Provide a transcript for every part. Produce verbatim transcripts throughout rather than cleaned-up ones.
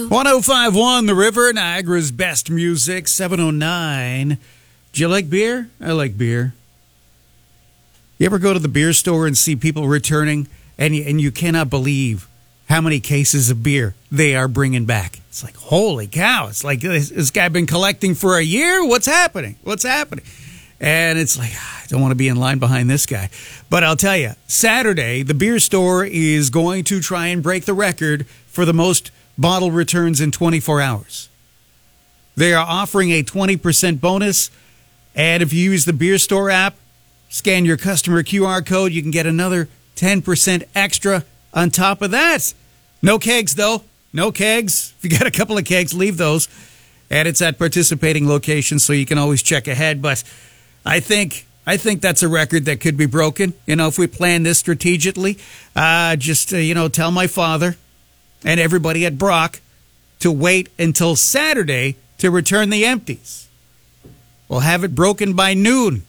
one oh five point one The River, Niagara's best music, seven oh nine. Do you like beer? I like beer. You ever go to the beer store and see people returning, and you, and you cannot believe how many cases of beer they are bringing back? It's like, holy cow. It's like, this, this guy been collecting for a year? What's happening? What's happening? And it's like, I don't want to be in line behind this guy. But I'll tell you, Saturday, the beer store is going to try and break the record for the most bottle returns in twenty-four hours. They are offering a twenty percent bonus. And if you use the beer store app, scan your customer Q R code, you can get another ten percent extra on top of that. No kegs, though. No kegs. If you got a couple of kegs, leave those. And it's at participating locations, so you can always check ahead. But I think I think that's a record that could be broken. You know, if we plan this strategically, uh, just, uh, you know, tell my father and everybody at Brock to wait until Saturday to return the empties. We'll have it broken by noon.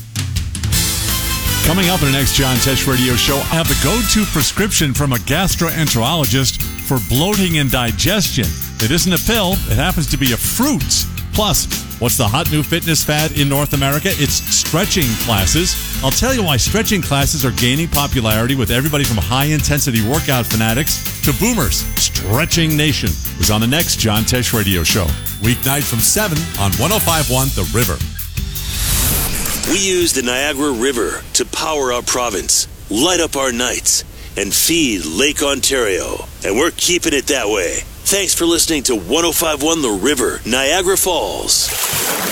Coming up in the next John Tesh Radio Show, I have the go-to prescription from a gastroenterologist for bloating and digestion. It isn't a pill. It happens to be a fruit. Plus, what's the hot new fitness fad in North America? It's stretching classes. I'll tell you why stretching classes are gaining popularity with everybody from high-intensity workout fanatics to boomers. Stretching Nation is on the next John Tesh Radio Show. Weeknight from seven on one oh five point one The River. We use the Niagara River to power our province, light up our nights, and feed Lake Ontario. And we're keeping it that way. Thanks for listening to one oh five point one The River, Niagara Falls.